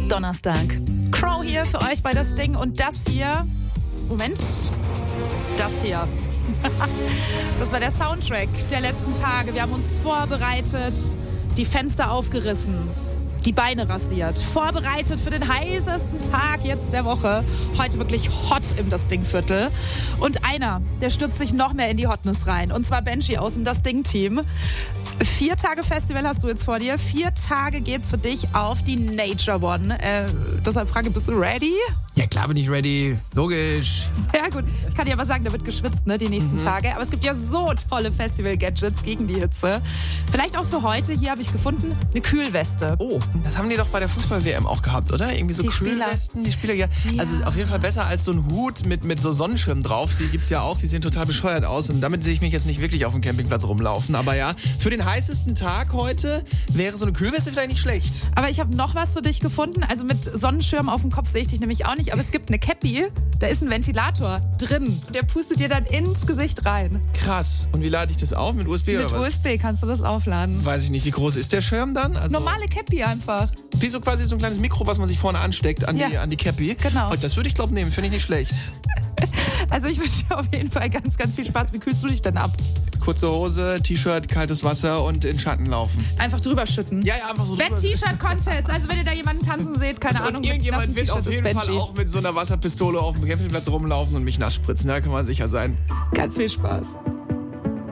Donnerstag. Crow hier für euch bei das Ding und das hier. Moment. Das hier. Das war der Soundtrack der letzten Tage. Wir haben uns vorbereitet, die Fenster aufgerissen, die Beine rasiert, vorbereitet für den heißesten Tag jetzt der Woche. Heute wirklich hot im Das Ding-Viertel. Und einer, der stürzt sich noch mehr in die Hotness rein. Und zwar Benji aus dem Das Ding-Team. 4 Tage Festival hast du jetzt vor dir. 4 Tage geht's für dich auf die Nature One. Deshalb frage, bist du ready? Ja, klar bin ich ready. Logisch. Sehr gut. Ich kann dir aber sagen, da wird geschwitzt, ne, die nächsten Tage. Aber es gibt ja so tolle Festival-Gadgets gegen die Hitze. Vielleicht auch für heute. Hier habe ich gefunden, eine Kühlweste. Oh, das haben die doch bei der Fußball-WM auch gehabt, oder? Irgendwie so Die Kühlwesten, die Spieler, ja. Ja. Also auf jeden Fall besser als so ein Hut mit so Sonnenschirm drauf. Die gibt's ja auch, die sehen total bescheuert aus. Und damit sehe ich mich jetzt nicht wirklich auf dem Campingplatz rumlaufen. Aber ja, für den heißesten Tag heute wäre so eine Kühlweste vielleicht nicht schlecht. Aber ich habe noch was für dich gefunden. Also mit Sonnenschirm auf dem Kopf sehe ich dich nämlich auch nicht. Aber es gibt eine Cappy, da ist ein Ventilator drin. Der pustet dir dann ins Gesicht rein. Krass. Und wie lade ich das auf? Mit USB Mit oder was? USB kannst du das aufladen. Weiß ich nicht. Wie groß ist der Schirm dann? Also Normale Cappy einfach. wie so quasi so ein kleines Mikro, was man sich vorne ansteckt an die Cappy. Genau. Und das würde ich glaube nehmen. Finde ich nicht schlecht. Also ich wünsche dir auf jeden Fall ganz, ganz viel Spaß. Wie kühlst du dich denn ab? Kurze Hose, T-Shirt, kaltes Wasser und in Schatten laufen. Einfach drüber schütten. Ja, einfach so drüber. T-Shirt-Contest. Also wenn ihr da jemanden tanzen seht, keine Ahnung. Und irgendjemand wird auf jeden Fall auch mit so einer Wasserpistole auf dem Campingplatz rumlaufen und mich nass spritzen. Da kann man sicher sein. Ganz viel Spaß.